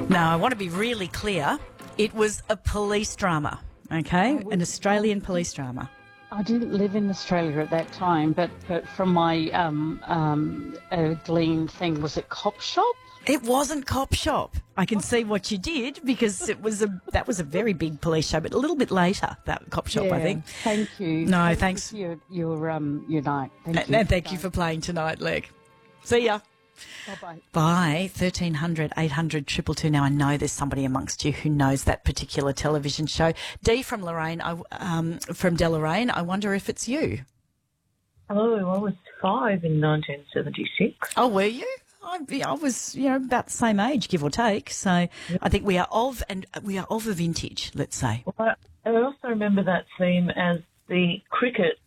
Now, I want to be really clear. It was a police drama, okay? An Australian police drama. I didn't live in Australia at that time, but from my Glean thing, was it Cop Shop? It wasn't Cop Shop. I can see what you did because that was a very big police show, but a little bit later, that Cop Shop, I think. Thank you. No, thanks. Your night. Thank you. And thank you for playing tonight, Leg. See ya. Bye-bye. Bye. 1300 800 222. Now, I know there's somebody amongst you who knows that particular television show. Dee from Lorraine, from Deloraine, I wonder if it's you. Hello, I was 5 in 1976. Oh, were you? I was, about the same age, give or take. So I think we are of a vintage, let's say. Well, I also remember that theme as the cricket,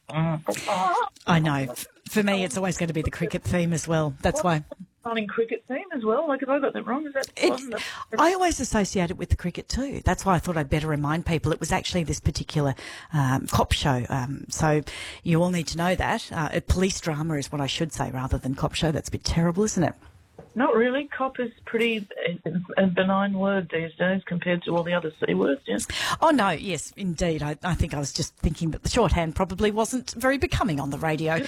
I know. For me, it's always going to be the cricket theme as well. That's why. Running cricket theme as well. Like, have I got that wrong? I always associate it with the cricket too. That's why I thought I'd better remind people it was actually this particular cop show. So you all need to know that. Police drama is what I should say rather than cop show. That's a bit terrible, isn't it? Not really. Cop is pretty a benign word these days compared to all the other C words, yes? Oh, no, yes, indeed. I think I was just thinking that the shorthand probably wasn't very becoming on the radio.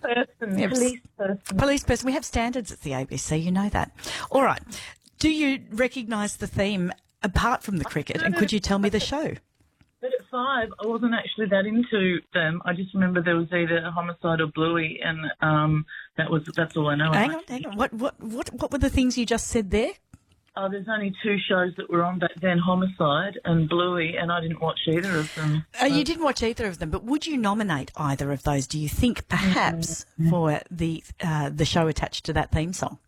Police person. We have standards at the ABC, you know that. All right. Do you recognise the theme apart from the cricket, and could you tell me the show? But at 5, I wasn't actually that into them. I just remember there was either Homicide or Bluey, and that's all I know. Hang on. What were the things you just said there? Oh, there's only 2 shows that were on back then, Homicide and Bluey, and I didn't watch either of them. You didn't watch either of them, but would you nominate either of those, do you think, perhaps, for the show attached to that theme song?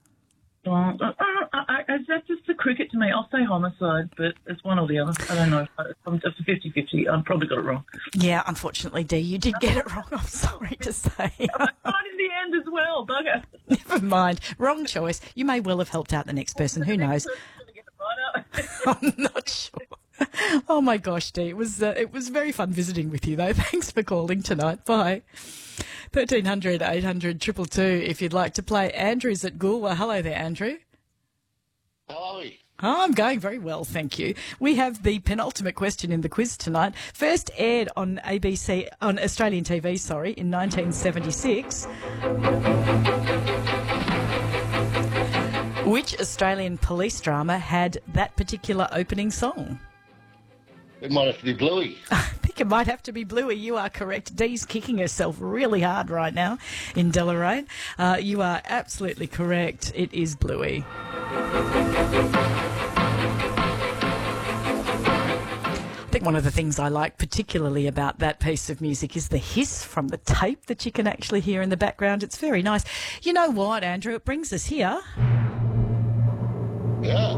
That's just the cricket to me. I'll say Homicide, but it's one or the other. I don't know. It's a 50-50. I've probably got it wrong. Yeah, unfortunately, Dee, you did get it wrong. I'm sorry to say. I tried in the end as well, bugger. Never mind. Wrong choice. You may well have helped out the next person. Who knows? I'm not sure. Oh, my gosh, Dee. It was very fun visiting with you, though. Thanks for calling tonight. Bye. 1300 800 222 if you'd like to play. Andrew's at Goolwa. Hello there, Andrew. How are we? Oh, I'm going very well, thank you. We have the penultimate question in the quiz tonight. First aired on Australian TV, in 1976. Which Australian police drama had that particular opening song? It might have to be Bluey. I think it might have to be Bluey. You are correct. Dee's kicking herself really hard right now in Deloraine. You are absolutely correct. It is Bluey. I think one of the things I like particularly about that piece of music is the hiss from the tape that you can actually hear in the background. It's very nice. You know what, Andrew? It brings us here. Yeah.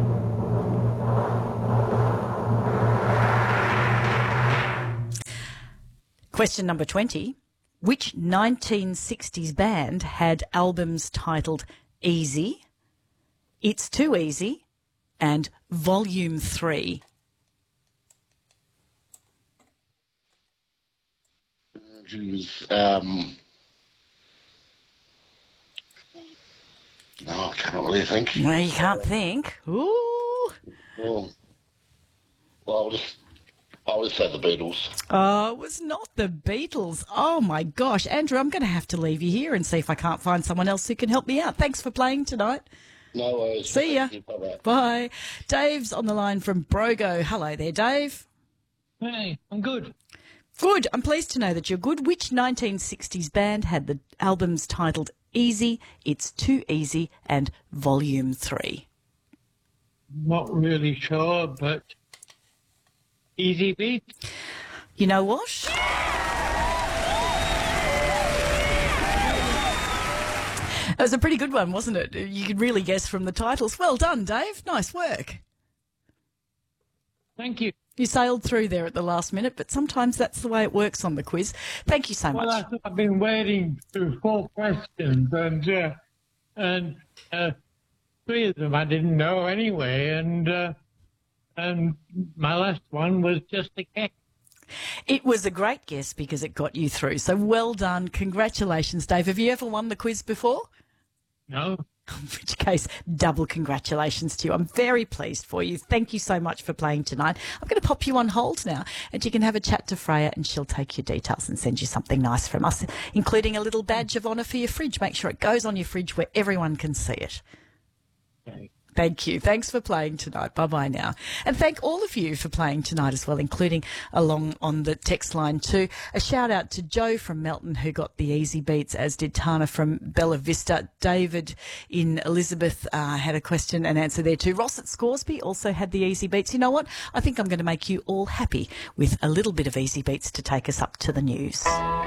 Question number 20. Which 1960s band had albums titled Easy, It's Too Easy, and Volume 3? Geez, no, I can't really think. No, you can't think. Ooh. Well, I would say the Beatles. Oh, it was not the Beatles. Oh, my gosh. Andrew, I'm going to have to leave you here and see if I can't find someone else who can help me out. Thanks for playing tonight. No worries. See ya. Bye-bye. Bye. Dave's on the line from Brogo. Hello there, Dave. Hey, I'm good. Good. I'm pleased to know that you're good. Which 1960s band had the albums titled Easy, It's Too Easy, and Volume 3? Not really sure, but Easy Beat. You know what? That was a pretty good one, wasn't it? You could really guess from the titles. Well done, Dave. Nice work. Thank you. You sailed through there at the last minute, but sometimes that's the way it works on the quiz. Thank you so much. Well, I've been waiting through 4 questions, and 3 of them I didn't know anyway, and my last one was just a guess. It was a great guess because it got you through. So well done. Congratulations, Dave. Have you ever won the quiz before? No. In which case, double congratulations to you. I'm very pleased for you. Thank you so much for playing tonight. I'm going to pop you on hold now, and you can have a chat to Freya, and she'll take your details and send you something nice from us, including a little badge of honour for your fridge. Make sure it goes on your fridge where everyone can see it. Okay. Thank you. Thanks for playing tonight. Bye-bye now. And thank all of you for playing tonight as well, including along on the text line too. A shout out to Joe from Melton who got the easy beats, as did Tana from Bella Vista. David in Elizabeth had a question and answer there too. Ross at Scoresby also had the easy beats. You know what? I think I'm going to make you all happy with a little bit of easy beats to take us up to the news.